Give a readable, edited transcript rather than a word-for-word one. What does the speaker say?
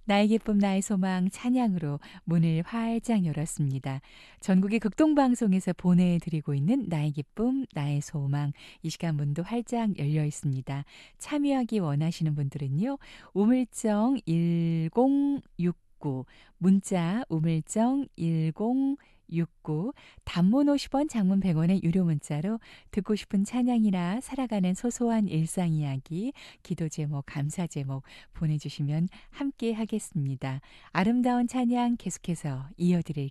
나의 기쁨 나의 소망 찬양으로 문을 활짝 열었습니다. 전국의 극동방송에서 보내드리고 있는 나의 기쁨 나의 소망 이 시간 문도 활짝 열려 있습니다. 참여하기 원하시는 분들은요. 우물정 1069 문자 우물정 1069 단문 50원 장문 100원의 유료 문자로 듣고 싶은 찬양이나 살아가는 소소한 일상 이야기 기도 제목 감사 제목 보내주시면 함께 하겠습니다. 아름다운 찬양 계속해서 이어드릴게요.